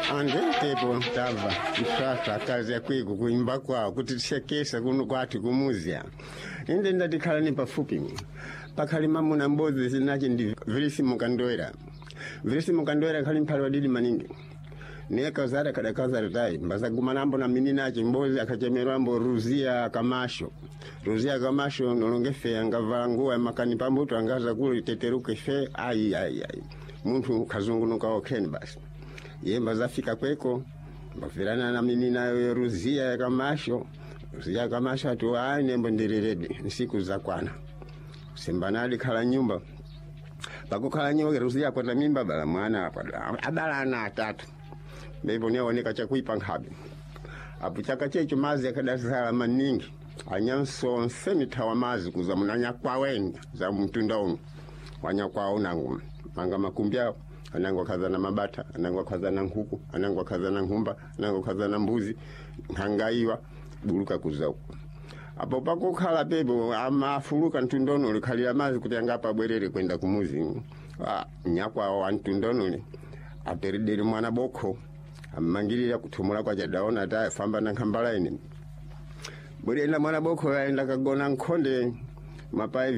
Angetepo tava msasa kazi ya kwiku kuimba kwao kutisekesa kuno kwati kumuzia inde ndatikhala ni pafupi pakhalima muna mbozi zinachi ndi vilisi mukandwera khali mphali wadidi maningi neka zara kadakaza tai mbazagumanambo na mininachi mbozi akachemerwambo Ruzia Kamasho nolonge fe angavala nguo ya makani pambuto angaza kuli teteruke fe ai muntu kazungunuka okeni basi yemba zafika kweko mbafirana na mimi nayo Ruzia Kamasho atu nembo ndireredi nsiku za kwana sembanali khala nyumba pakukhala nyumba Ruzia kwata mimba bala mwana abala na atatu bebo neoneka chakuipa nkhabe apo chaka checho mazi akadasala maningi anyanso nseni wa mazi kuza munanya kwaweni za mtundaunu wanyakwawo nangu manga makumbya anangwa kaza na mabata anangwa kaza na nkuku anangwa kaza na ngumba anangwa kaza na mbuzi nkangaiwa buluka kuzau apo pakukhala bebo amafuluka ntundono likhalira mazi kuti angapa bwerere kwenda kumuzi nyakwawo antundono aperedere mwana boko amangirira kutumula kwa jadaona ta famba na kambala ine bwerenda mwana boko aenda kagona nkonde mapae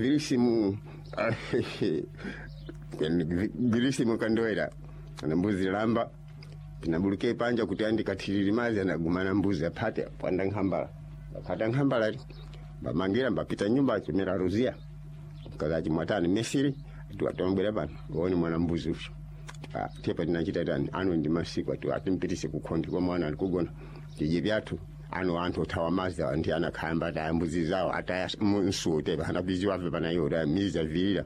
virisi mukandwera na mbuzi lamba pinabuluke panja kuti andikatiriri mazi anagumana mbuzi apate panda nkambala bakata nkambala bamangira mbapita nyumba chimera Ruzia kaza chimwatani mesiri tuwatombera bana woni mwana mbuzi usho tepa tinachita tani ano ndi masiku atu atimpitise kukondi kwa mwana alikugona tije byatu ano antu tawa mazi ndi anakhamba ta mbuzi zawo ataya msuote bana biziwa bana yora miza vila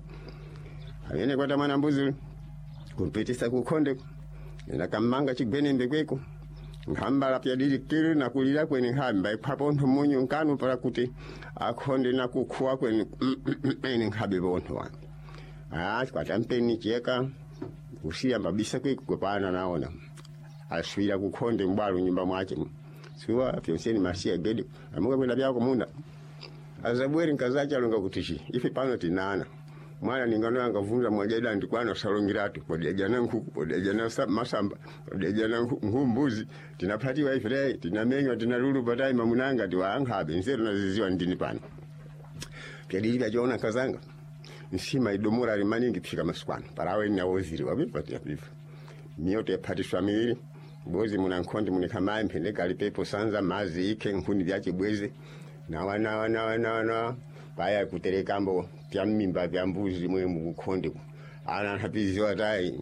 ayene kwata mwana mbuzi kumpitisa kukonde na kamanga chigwene mbekweko ngambala pya dili kiri na kulira kweni hamba ipapo ntumunyu nkanu para kuti akonde na kukuwa kweni nkhabe bonto wana kwata mpeni cheka usia mabisa kupana naona aswira kukonde mbalo nyumba mwache siwa pyonseni masia gedi amuka kwenda byako munda azabweri nkazacha longa kutishi ifi pano tinana mwana ningano angavunza mwageda ndikwana salongiratu podejana nkuku podejana masamba podejana ngumbuzi tinapatiwa ifre tinamenywa tinalulu batai mamunanga tiwaangabe nzero naziziwa ndini pano pyadili byajona kazanga nsima idomora rimaningi pfika masukwana parawe nyawoziri wabipatia bifu miote patiswa miri bozi muna nkondi munikamaye mpende kalipepo sanza mazi ike nkuni byache bweze na wana baya kuterekambo pya mimba bya mbuzi mwe mukonde ana hapiziwa tai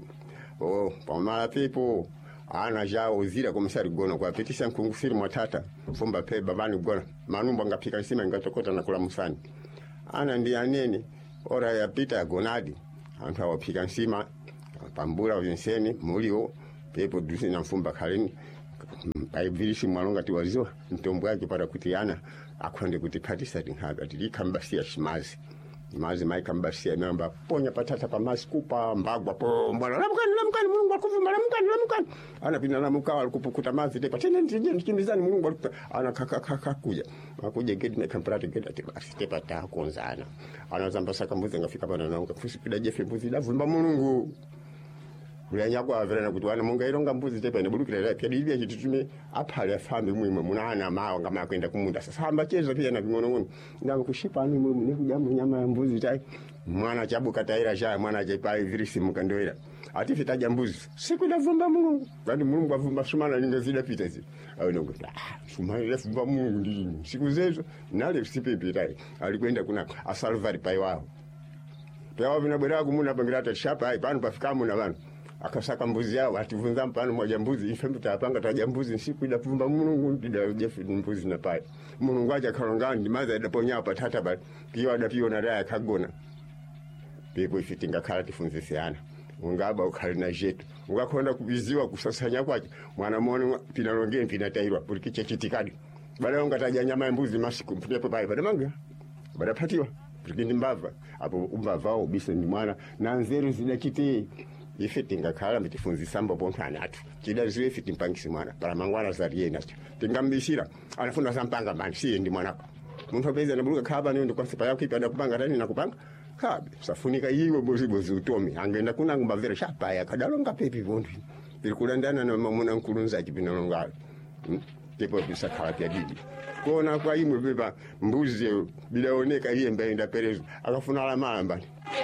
pamala pepo ana jao zira komisari gono kwa petisa nkungufiri mwatata fumba pe babani gona manumba ngapika nsima ngatokota na kula musani ana ndi anene ora ya pita ya gonadi antu awapika nsima pambula vinseni mulio pepo dusi na mfumba kalini paivirishi mwalonga tiwaziwa ntombo yake para kutiana akwende kutipatisa tinhaga tilikambasiya shimazi mazi maikambasiya namba ponya patata pamasi kupa mbagwa po mbwana lamukani mulungu akuvuma lamukani ana pina lamuka alikupukuta mazi tepa tena ndikimizani mulungu ana kuja akuja gedi na kamprate gedi atibasi tepa ta konzana ana zambasa kambuzi ngafika pana naunga kusipida jefe mbuzi lavumba mulungu ulanya kwa verana kuti wana munga ironga mbuzi tepa ne bulukira pya dibya chitutume aphale afambe mwimwe munana mawa ngama kwenda kumunda sasa hamba chezo pia na vingono nganga kushipa ani mwimwe ne kujamu nyama ya mbuzi tai mwana chabuka taira sha mwana jepai virisi mukandwera atifitaja mbuzi siku lavumba mulungu bali mulungu avumba shumana ningezida pita zi au nongo shumana lavumba mulungu ndini siku zezo nale sipepe tai alikwenda kuna asalvari pai wao pia vinabwera kumuna pangirata shapa ai pano pafikamu na vanhu akasaka mbuzi yao ativunza mpano moja mbuzi ifembe tapanga taja mbuzi siku ida pumba mulungu ndida jefe mbuzi na pai mulungu aja kalongani maza idaponya patata ba piwa da piwa na raya kagona pepo ifitinga kala tifunzisiana ungaba ukalina jetu ungakonda kubiziwa kusasanya kwaje mwana mwana pinalongeni pinatairwa pulikiche chitikadi bala ungataja nyama ya mbuzi masiku pepo pai badamanga badapatiwa puliki mbava apo umbavao bise ndi mwana na nzeru zidakiti ifetinga kala mitifunzisa mbobo ntanatu chida ziwe fitimpangisi mwana para mangwana zariye nacho tingambishira anafunda zampanga mani siye ndi mwana muntu opeza na buluka khaba niyo ndikwa sipa yako ipanda kupanga tani na kupanga khabe safunika iwe bozi utomi angenda kuna ngumbavera shapa ya kadalonga pepi vondu ilikulandana na mamuna nkulunza chipinalonga tipo bisakhala pya didi kuona kwa imwe beba mbuzi bilaoneka iye mbaenda perezo akafuna la malamba